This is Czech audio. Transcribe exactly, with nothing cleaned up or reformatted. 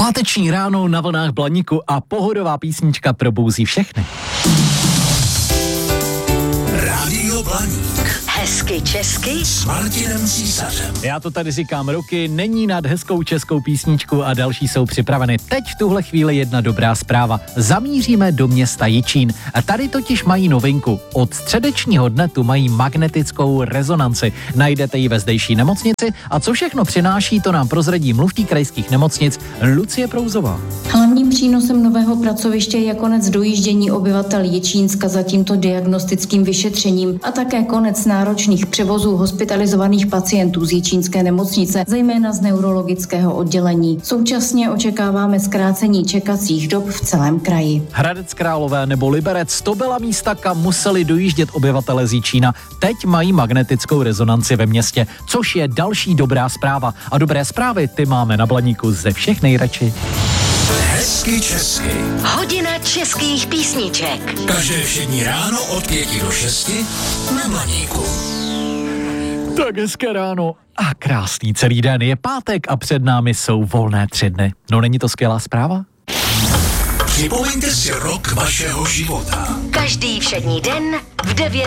Páteční ráno na vlnách Blaníku a pohodová písnička probouzí všechny. Rádio Blaník. Hezky česky S Martinem Císařem. Já to tady říkám roky, není nad hezkou českou písničku a další jsou připraveny. Teď v tuhle chvíli jedna dobrá zpráva. Zamíříme do města Jičín. A tady totiž mají novinku. Od středečního dne tu mají magnetickou rezonanci. Najdete ji ve zdejší nemocnici a co všechno přináší, to nám prozradí mluvčí krajských nemocnic Lucie Prouzová. Hlavním přínosem nového pracoviště je konec dojíždění obyvatel Jičínska za tímto diagnostickým vyšetřením a také konec náročných převozů hospitalizovaných pacientů z jičínské nemocnice, zejména z neurologického oddělení. Současně očekáváme zkrácení čekacích dob v celém kraji. Hradec Králové nebo Liberec, to byla místa, kam museli dojíždět obyvatele z Jičína. Teď mají magnetickou rezonanci ve městě, což je další dobrá zpráva. A dobré zprávy ty máme na Blaníku ze všech nejradši. Hezky česky. Hodina českých písniček. Každé všední ráno od pěti do šesti na Blaníku. Tak hezké ráno a krásný celý den. Je pátek a před námi jsou volné tři dny. No není to skvělá zpráva? Připomeňte si rok vašeho života. Každý všední den v devět